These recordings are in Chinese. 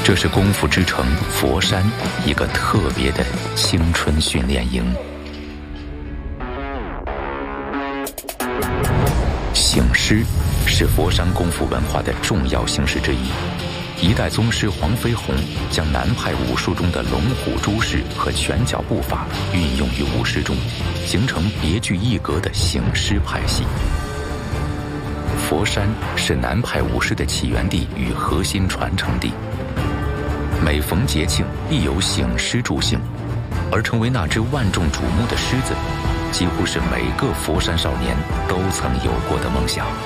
这是功夫之城佛山一个特别的青春训练营。醒狮是佛山功夫文化的重要形式之一。一代宗师黄飞鸿将南派武术中的龙虎诸式和拳脚步法运用于武师中，形成别具一格的醒狮派系。佛山是南派武师的起源地与核心传承地，每逢节庆必有醒狮助兴，而成为那只万众瞩目的狮子，几乎是每个佛山少年都曾有过的梦想。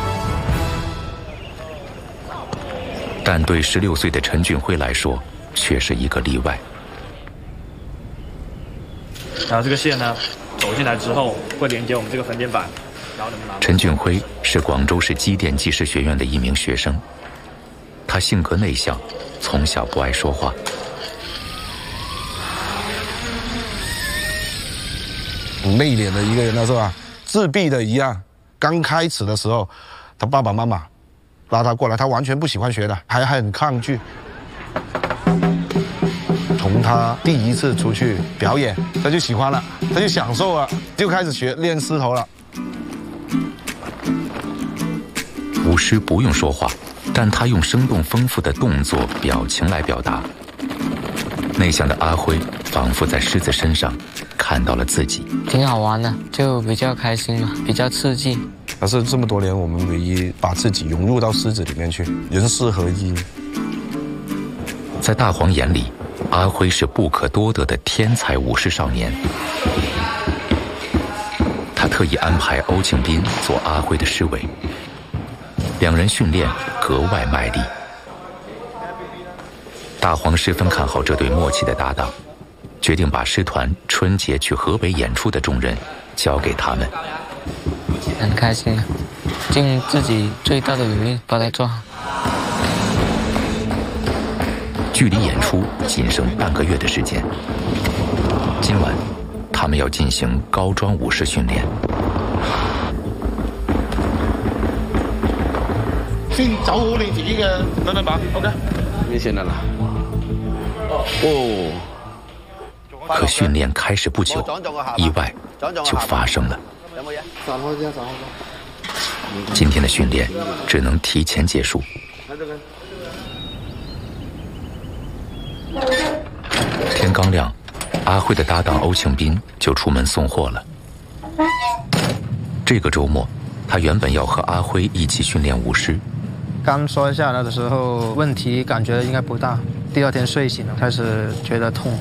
但对16岁的陈俊辉来说，却是一个例外。 然后这个线呢，走进来之后会连接我们这个分电板。 陈俊辉是广州市机电技师学院的一名学生，他性格内向，从小不爱说话。 内敛的一个人了是吧？自闭的一样。刚开始的时候，他爸爸妈妈拉他过来，他完全不喜欢学的，还很抗拒。从他第一次出去表演，他就喜欢了，他就享受了，就开始练狮头了。 武师不用说话，但他用生动丰富的动作、表情来表达。内向的阿辉仿佛在狮子身上看到了自己， 挺好玩的，就比较开心嘛，比较刺激。 但是这么多年，我们唯一把自己融入到狮子里面去，人狮合一。 在大黄眼里，阿辉是不可多得的天才武师少年。他特意安排欧庆斌做阿辉的师委，两人训练格外卖力。大黄十分看好这对默契的搭档，决定把狮团春节去河北演出的重任交给他们。 很开心啊，尽自己最大的努力把它做好。 距离演出仅剩半个月的时间，今晚他们要进行高桩武士训练。 先走好你自己嘅分分板 ，OK？ 你先来了。哦。 可训练开始不久，意外就发生了。今天的训练只能提前结束。天刚亮，阿辉的搭档欧庆斌就出门送货了。这个周末，他原本要和阿辉一起训练武师。 刚摔下来的时候，问题感觉应该不大。第二天睡醒了，开始觉得痛。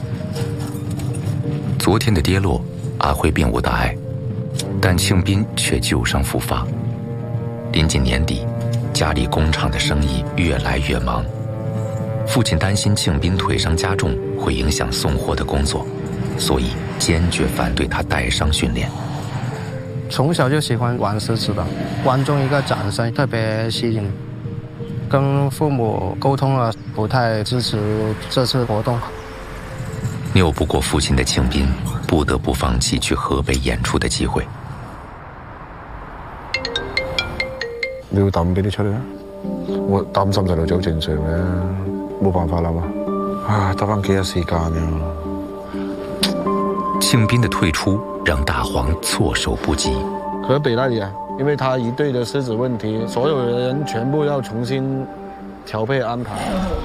昨天的跌落，阿辉并无大碍，但庆斌却旧伤复发。临近年底，家里工厂的生意越来越忙，父亲担心庆斌腿伤加重会影响送货的工作，所以坚决反对他带伤训练。 从小就喜欢玩狮子的，观众一个掌声特别吸引。跟父母沟通了，不太支持这次活动。 拗不过父亲的庆斌，不得不放弃去河北演出的機會。 你要抌俾啲出嚟啊！我擔心細路仔好正常嘅，冇辦法啦嘛。唉，得翻幾日時間啊！ 庆斌的退出讓大黃措手不及。 河北那裡啊，因為他一隊的獅子問題，所有的人全部要重新調配安排。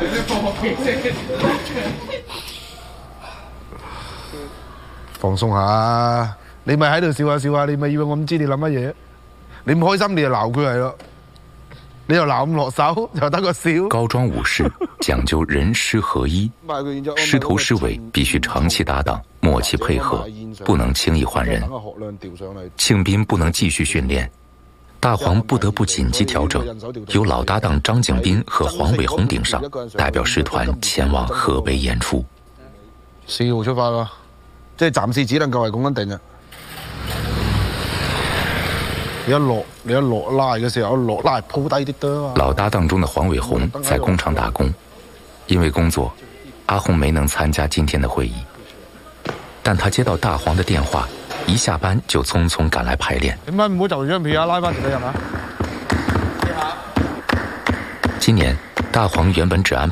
放鬆下，你咪喺度笑下笑下，你咪以為我唔知你諗乜嘢？你唔開心你就鬧佢係咯，你又鬧唔落手，就得個笑。 高裝武士講究人獅合一，獅頭獅尾必須長期搭檔，默契配合，不能輕易換人。慶斌不能繼續訓練，大黃不得不緊急調整，由老搭檔張景斌和黃偉鴻頂上，代表獅團前往河北演出。 4號出發啦，即係暫時只能夠係咁樣定嘅。你一落拉嘅時候，落拉鋪低啲得。 老搭檔中的黃偉鴻在工廠打工，因為工作，阿鴻沒能參加今天的會議。但他接到大黃的電話，一下班就匆匆趕來排練。 點解唔好就張票啊？拉翻條你係嘛？ 今年大黃原本只安